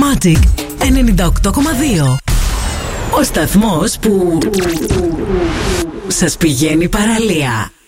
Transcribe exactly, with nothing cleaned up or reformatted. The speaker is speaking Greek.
Magic ενενήντα οκτώ κόμμα δύο. Ο σταθμός που σας πηγαίνει παραλία.